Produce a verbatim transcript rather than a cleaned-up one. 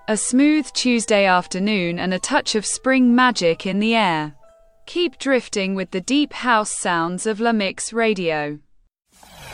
A smooth Tuesday afternoon and a touch of spring magic in the air. Keep drifting with the deep house sounds of La Mix Radio.